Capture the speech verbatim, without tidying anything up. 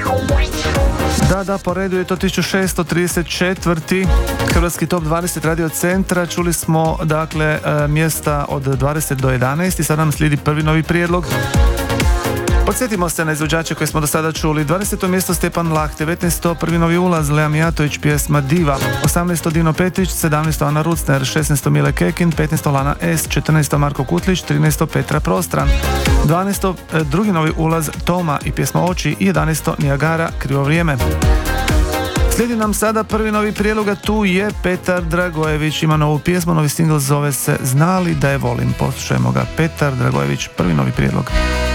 Da, da, po redu je to tisuću šesto trideset četvrti Hrvatski top dvadeset Radio Centra. Čuli smo, dakle, mjesta od dvadeset do jedanaest i sad nam slijedi prvi novi prijedlog. Podsjetimo se na izvođače koje smo do sada čuli. dvadeseto mjesto Stjepan Lah, devetnaesto prvi novi ulaz Lea Mijatović, pjesma Diva, osamnaesto Dino Petrić, sedamnaesto Ana Rucner, šesnaesto Mile Kekin, petnaesto Lana S, četrnaesto Marko Kutlić, trinaesto Petra Prostran, dvanaesto drugi novi ulaz Toma i pjesma Oči i jedanaesto Niagara, Krivo vrijeme. Slijedi nam sada prvi novi prijedlog, a tu je Petar Dragojević, ima novu pjesmu, novi singl zove se Znali da je volim. Poslušajmo ga, Petar Dragojević, prvi novi prijedlog.